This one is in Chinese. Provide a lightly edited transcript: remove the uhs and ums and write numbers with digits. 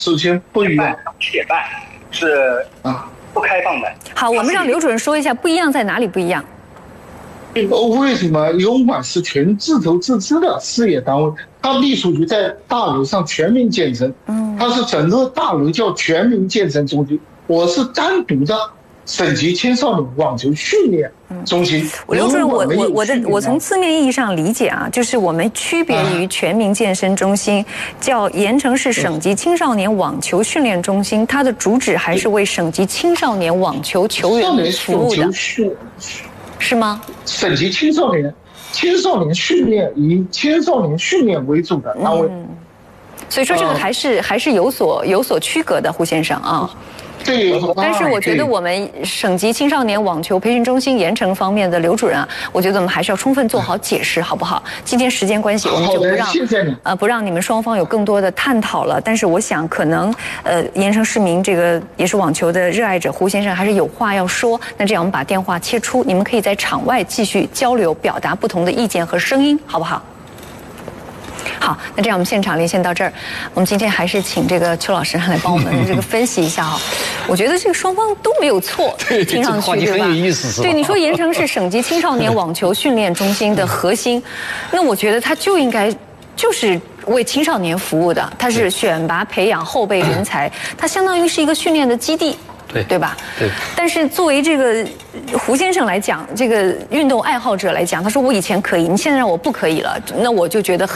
首先不一样 ，7点半是不开放的。 好，我们让刘主任说一下不一样在哪里不一样。 为什么油管是全自筹自资的事业单位？它隶属于在大楼上全民健身，它是整个大楼叫全民健身中心。我是单独的省级青少年网球训练中心。 刘主任，我从字面意义上理解啊，就是我们区别于全民健身中心，叫盐城市省级青少年网球训练中心，它的主旨还是为省级青少年网球球员服务的，是吗？ 省级青少年训练以青少年训练为主的单位。 所以说这个还是有所区隔的，胡先生啊。 对， 但是我觉得我们省级青少年网球培训中心盐城方面的刘主任啊，我觉得我们还是要充分做好解释，好不好？今天时间关系，我们就不让你们双方有更多的探讨了。但是我想，可能盐城市民这个也是网球的热爱者胡先生还是有话要说。那这样我们把电话切出，你们可以在场外继续交流，表达不同的意见和声音，好不好？好，那这样我们现场连线到这儿，我们今天还是请这个邱老师来帮我们这个分析一下啊。我觉得这个双方都没有错，听上去对吧？对，你说盐城市省级青少年网球训练中心的核心，那我觉得它就应该就是为青少年服务的，它是选拔培养后备人才，它相当于是一个训练的基地。对吧？对。但是作为这个胡先生来讲，这个运动爱好者来讲，他说我以前可以，你现在让我不可以了，那我就觉得很。